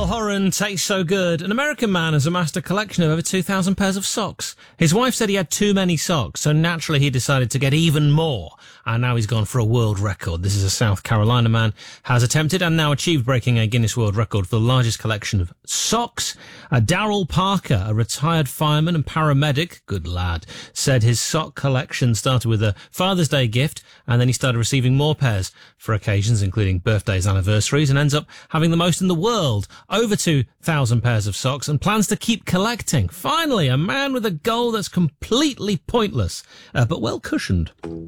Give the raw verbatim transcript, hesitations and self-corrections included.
Niall Horan, Tastes So Good. An American man has amassed a collection of over two thousand pairs of socks. His wife said he had too many socks, so naturally he decided to get even more. And now he's gone for a world record. This is a South Carolina man, has attempted and now achieved breaking a Guinness World Record for the largest collection of socks. Uh, Darrell Parker, a retired fireman and paramedic, good lad, said his sock collection started with a Father's Day gift, and then he started receiving more pairs for occasions, including birthdays, anniversaries, and ends up having the most in the world, over two thousand pairs of socks, and plans to keep collecting. Finally, a man with a goal that's completely pointless, uh, but well cushioned.